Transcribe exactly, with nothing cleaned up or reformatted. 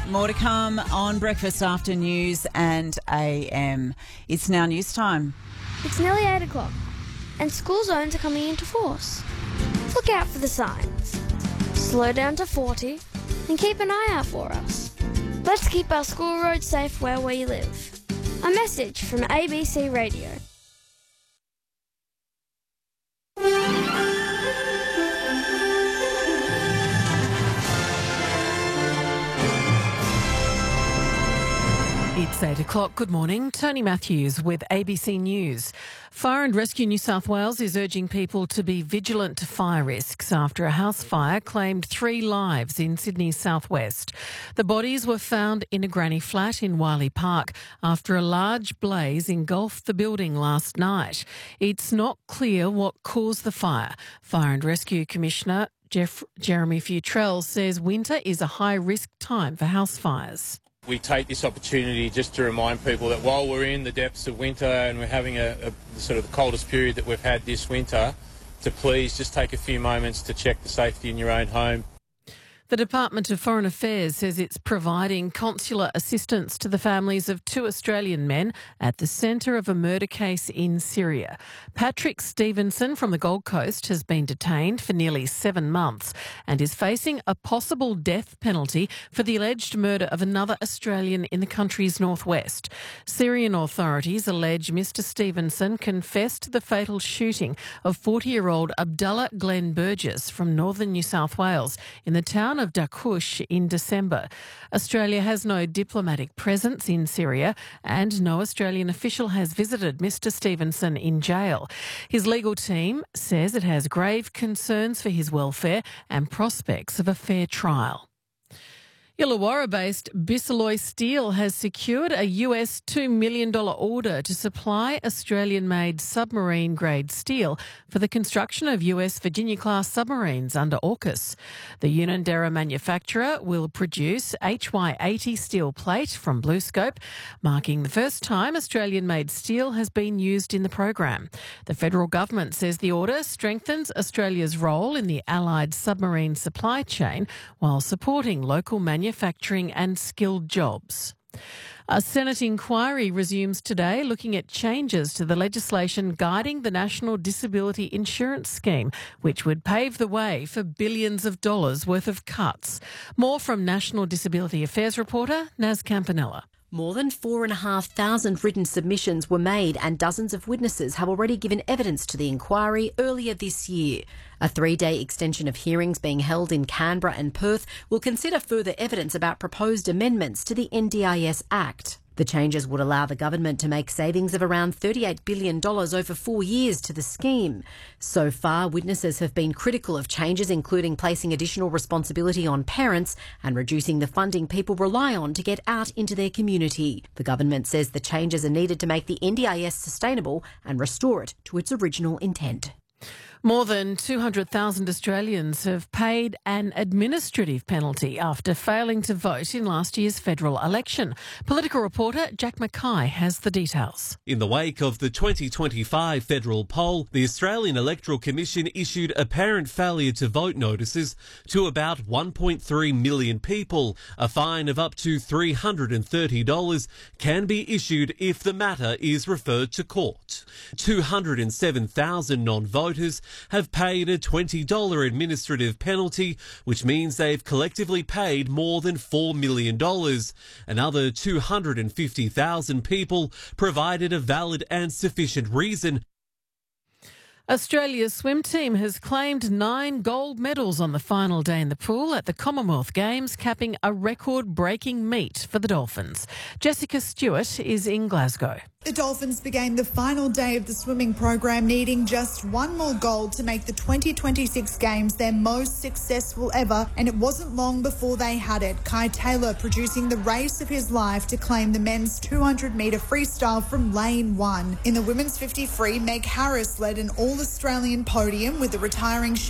More to come on Breakfast After News and A M. It's now news time. It's nearly eight o'clock and school zones are coming into force. Look out for the signs. Slow down to forty and keep an eye out for us. Let's keep our school roads safe where we live. A message from A B C Radio. It's eight o'clock. Good morning. Tony Matthews with A B C News. Fire and Rescue New South Wales is urging people to be vigilant to fire risks after a house fire claimed three lives in Sydney's southwest. The bodies were found in a granny flat in Wiley Park after a large blaze engulfed the building last night. It's not clear what caused the fire. Fire and Rescue Commissioner Jeff, Jeremy Futrell says winter is a high-risk time for house fires. We take this opportunity just to remind people that while we're in the depths of winter and we're having a, a sort of the coldest period that we've had this winter, to please just take a few moments to check the safety in your own home. The Department of Foreign Affairs says it's providing consular assistance to the families of two Australian men at the centre of a murder case in Syria. Patrick Stevenson from the Gold Coast has been detained for nearly seven months and is facing a possible death penalty for the alleged murder of another Australian in the country's northwest. Syrian authorities allege Mister Stevenson confessed to the fatal shooting of forty-year-old Abdullah Glenn Burgess from northern New South Wales in the town of Dakush in December. Australia has no diplomatic presence in Syria and no Australian official has visited Mister Stevenson in jail. His legal team says it has grave concerns for his welfare and prospects of a fair trial. Illawarra-based Bisalloy Steel has secured a U S two million dollars order to supply Australian-made submarine-grade steel for the construction of U S Virginia-class submarines under AUKUS. The Unanderra manufacturer will produce H Y eighty steel plate from BlueScope, marking the first time Australian-made steel has been used in the program. The federal government says the order strengthens Australia's role in the allied submarine supply chain while supporting local manufacturing manufacturing and skilled jobs. A Senate inquiry resumes today looking at changes to the legislation guiding the National Disability Insurance Scheme, which would pave the way for billions of dollars worth of cuts. More from National Disability Affairs reporter Naz Campanella. More than four and a half thousand written submissions were made and dozens of witnesses have already given evidence to the inquiry earlier this year. A three-day extension of hearings being held in Canberra and Perth will consider further evidence about proposed amendments to the N D I S Act. The changes would allow the government to make savings of around thirty-eight billion dollars over four years to the scheme. So far, witnesses have been critical of changes including placing additional responsibility on parents and reducing the funding people rely on to get out into their community. The government says the changes are needed to make the N D I S sustainable and restore it to its original intent. More than two hundred thousand Australians have paid an administrative penalty after failing to vote in last year's federal election. Political reporter Jack Mackay has the details. In the wake of the twenty twenty-five federal poll, the Australian Electoral Commission issued apparent failure to vote notices to about one point three million people. A fine of up to three hundred thirty dollars can be issued if the matter is referred to court. two hundred seven thousand non-voters have paid a twenty dollars administrative penalty, which means they've collectively paid more than four million dollars. Another two hundred fifty thousand people provided a valid and sufficient reason. Australia's swim team has claimed nine gold medals on the final day in the pool at the Commonwealth Games, capping a record-breaking meet for the Dolphins. Jessica Stewart is in Glasgow. The Dolphins began the final day of the swimming program needing just one more gold to make the twenty twenty-six Games their most successful ever, and it wasn't long before they had it. Kai Taylor producing the race of his life to claim the men's two hundred metre freestyle from lane one. In the women's fifty free, Meg Harris led an all-Australian podium with the retiring